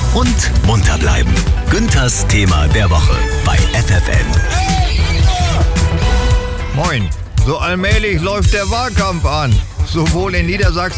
und munter bleiben. Günthers Thema der Woche bei FFN. Moin, so allmählich läuft der Wahlkampf an. Sowohl in Niedersachsen